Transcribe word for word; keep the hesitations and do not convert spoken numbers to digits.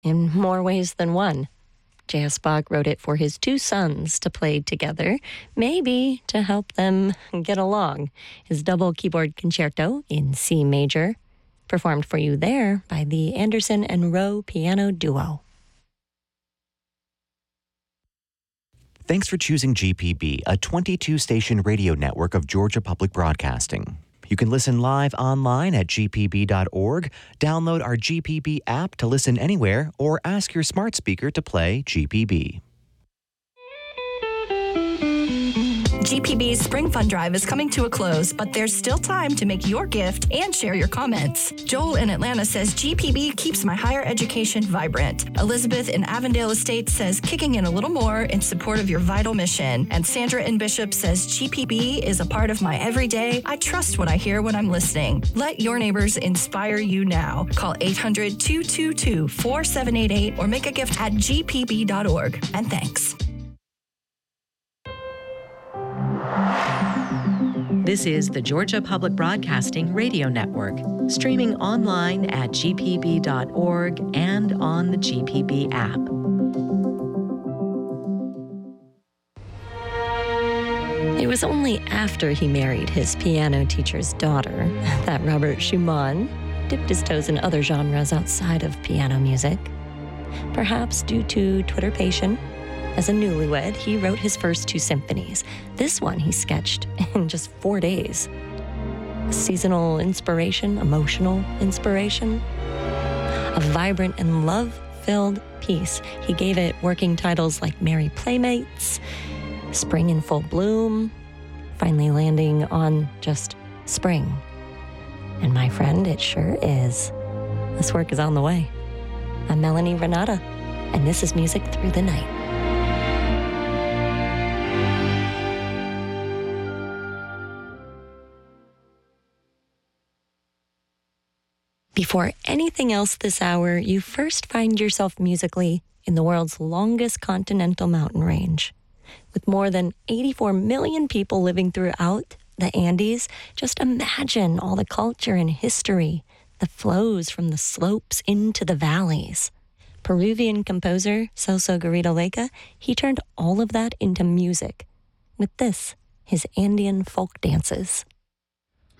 in more ways than one. J S. Bach wrote it for his two sons to play together, maybe to help them get along. His double keyboard concerto in C major, performed for you there by the Anderson and Rowe Piano Duo. Thanks for choosing G P B, a twenty-two station radio network of Georgia Public Broadcasting. You can listen live online at g p b dot org, download our G P B app to listen anywhere, or ask your smart speaker to play G P B. G P B's Spring Fund Drive is coming to a close, but there's still time to make your gift and share your comments. Joel in Atlanta says G P B keeps my higher education vibrant. Elizabeth in Avondale Estates says kicking in a little more in support of your vital mission. And Sandra in Bishop says G P B is a part of my everyday. I trust what I hear when I'm listening. Let your neighbors inspire you now. Call eight hundred, two two two, four seven eight eight or make a gift at g p b dot org. And thanks. This is the Georgia Public Broadcasting Radio Network, streaming online at g p b dot org and on the G P B app. It was only after he married his piano teacher's daughter that Robert Schumann dipped his toes in other genres outside of piano music. Perhaps due to twitterpation, as a newlywed, he wrote his first two symphonies. This one he sketched in just four days. Seasonal inspiration, emotional inspiration, a vibrant and love-filled piece. He gave it working titles like Merry Playmates, Spring in Full Bloom, finally landing on just Spring. And my friend, it sure is. This work is on the way. I'm Melanie Renata, and this is Music Through the Night. Before anything else this hour, you first find yourself musically in the world's longest continental mountain range. With more than eighty-four million people living throughout the Andes, just imagine all the culture and history that flows from the slopes into the valleys. Peruvian composer Celso Garrido Leica, he turned all of that into music with this, his Andean folk dances.